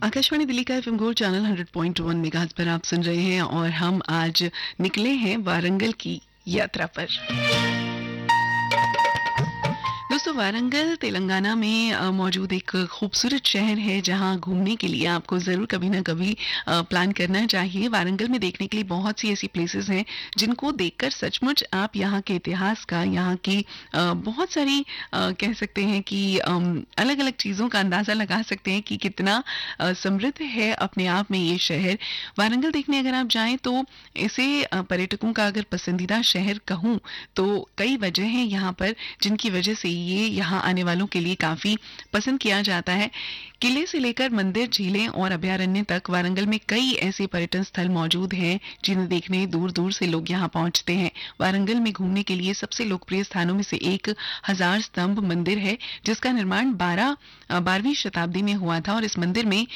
आकाशवाणी दिल्ली का FM gold channel 100.1 megahertz पर आप सुन रहे हैं और हम आज निकले हैं वारंगल की यात्रा पर। दोस्तों, वारंगल तेलंगाना में मौजूद एक खूबसूरत शहर है जहां घूमने के लिए आपको ज़रूर कभी ना कभी प्लान करना चाहिए। वारंगल में देखने के लिए बहुत सी ऐसी प्लेसेस हैं जिनको देखकर सचमुच आप यहाँ के इतिहास का, यहाँ की बहुत सारी कह सकते हैं कि अलग अलग चीज़ों का अंदाज़ा लगा सकते हैं कि कितना समृद्ध है अपने आप में ये शहर। वारंगल देखने अगर आप जाएं तो इसे पर्यटकों का अगर पसंदीदा शहर कहूँ तो कई वजह हैं यहाँ पर जिनकी वजह से ये यहाँ आने वालों के लिए काफ़ी पसंद किया जाता है। किले से लेकर मंदिर, झीलें और अभयारण्य तक वारंगल में कई ऐसे पर्यटन स्थल मौजूद हैं जिन्हें देखने दूर दूर से लोग यहाँ पहुँचते हैं। वारंगल में घूमने के लिए सबसे लोकप्रिय स्थानों में से एक 1000 स्तंभ मंदिर है जिसका निर्माण 12वीं शताब्दी में हुआ था और इस मंदिर में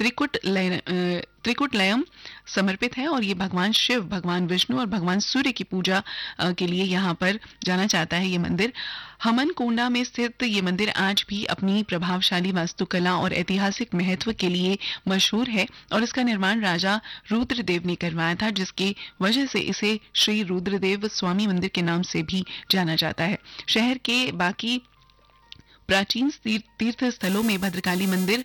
त्रिकुटलयम समर्पित है और ये भगवान शिव, भगवान विष्णु और भगवान सूर्य की पूजा के लिए यहाँ पर जाना जाता है। ये मंदिर हमनकोंडा में स्थित ये मंदिर आज भी अपनी प्रभावशाली वास्तुकला और ऐतिहासिक महत्व के लिए मशहूर है और इसका निर्माण राजा रुद्रदेव ने करवाया था, जिसकी वजह से इसे श्री रुद्रदेव स्वामी मंदिर के नाम से भी जाना जाता है। शहर के बाकी प्राचीन तीर्थ स्थलों में भद्रकाली मंदिर,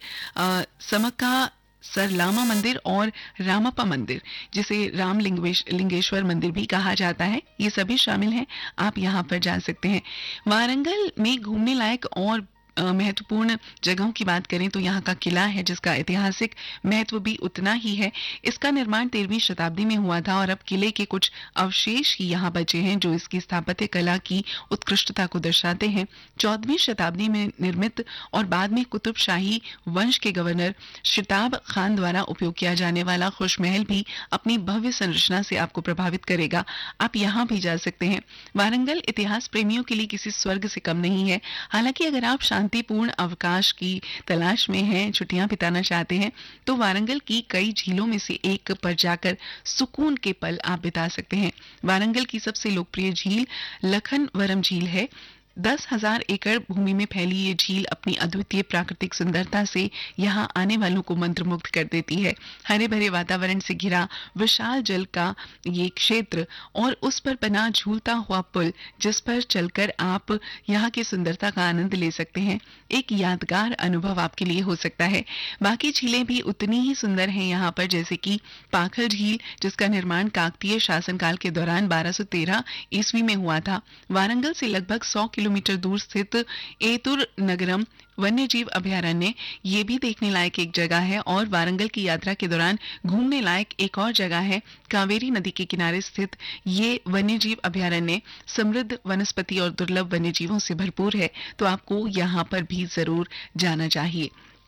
समक्का सरलामा मंदिर और रामप्पा मंदिर, जिसे लिंगेश्वर मंदिर भी कहा जाता है, ये सभी शामिल हैं। आप यहाँ पर जा सकते हैं। वारंगल में घूमने लायक और महत्वपूर्ण जगहों की बात करें तो यहाँ का किला है जिसका ऐतिहासिक महत्व भी उतना ही है। इसका निर्माण 13वीं शताब्दी में हुआ था और अब किले के कुछ अवशेष ही यहाँ बचे हैं जो इसकी स्थापत्य कला की उत्कृष्टता को दर्शाते हैं। 14वीं शताब्दी में निर्मित और बाद में कुतुब शाही वंश के गवर्नर शिताब खान द्वारा उपयोग किया जाने वाला खुशमहल भी अपनी भव्य संरचना से आपको प्रभावित करेगा। आप यहाँ भी जा सकते हैं। वारंगल इतिहास प्रेमियों के लिए किसी स्वर्ग से कम नहीं है। हालांकि अगर आप शांतिपूर्ण अवकाश की तलाश में हैं, छुट्टियां बिताना चाहते हैं तो वारंगल की कई झीलों में से एक पर जाकर सुकून के पल आप बिता सकते हैं। वारंगल की सबसे लोकप्रिय झील लखनवरम झील है। 10,000 एकड़ भूमि में फैली ये झील अपनी अद्वितीय प्राकृतिक सुंदरता से यहाँ आने वालों को मंत्रमुग्ध कर देती है। हरे भरे वातावरण से घिरा विशाल जल का ये क्षेत्र और उस पर बना झूलता हुआ पुल जिस पर चलकर आप यहाँ की सुंदरता का आनंद ले सकते हैं, एक यादगार अनुभव आपके लिए हो सकता है। बाकी झीलें भी उतनी ही सुंदर हैं यहाँ पर, जैसे कि पाखल झील जिसका निर्माण काकतीय शासनकाल के दौरान 1213 ईस्वी में हुआ था। वारंगल से लगभग 100 किलोमीटर दूर स्थित एतुर नगरम वन्य जीव अभयारण्य ये भी देखने लायक एक जगह है और वारंगल की यात्रा के दौरान घूमने लायक एक और जगह है। कावेरी नदी के किनारे स्थित ये वन्य जीव अभयारण्य समृद्ध वनस्पति और दुर्लभ वन्य जीवों से भरपूर है, तो आपको यहाँ पर भी जरूर जाना चाहिए।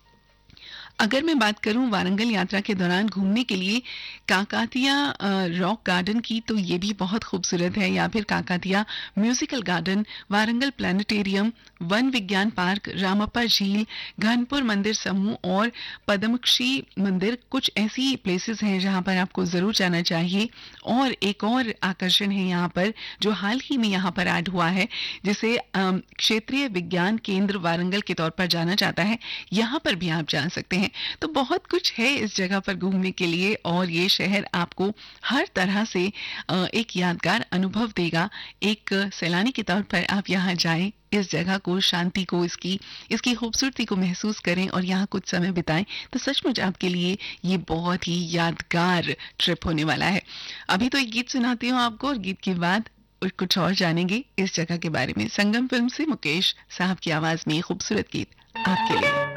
अगर मैं बात करूं वारंगल यात्रा के दौरान घूमने के लिए काकातिया रॉक गार्डन की, तो ये भी बहुत खूबसूरत है, या फिर Kakatiya musical garden, Warangal planetarium, one विज्ञान पार्क, रामप्पा झील, घनपुर मंदिर समूह और पद्मक्षी मंदिर कुछ ऐसी प्लेसेस हैं जहां पर आपको जरूर जाना चाहिए। और एक और आकर्षण है यहाँ पर जो हाल ही में यहाँ पर ऐड हुआ है, जिसे क्षेत्रीय विज्ञान केंद्र वारंगल के तौर पर जाना जाता है। यहाँ पर भी आप जा सकते हैं। तो बहुत कुछ है इस जगह पर घूमने के लिए और ये शहर आपको हर तरह से एक यादगार अनुभव देगा। एक सैलानी के तौर पर आप यहाँ जाएं, इस जगह को, शांति को, इसकी खूबसूरती को महसूस करें और यहाँ कुछ समय बिताएं तो सचमुच आपके लिए ये बहुत ही यादगार ट्रिप होने वाला है। अभी तो एक गीत सुनाती हूँ आपको और गीत के बाद कुछ और जानेंगे इस जगह के बारे में। संगम फिल्म से मुकेश साहब की आवाज में ये खूबसूरत गीत आपके लिए।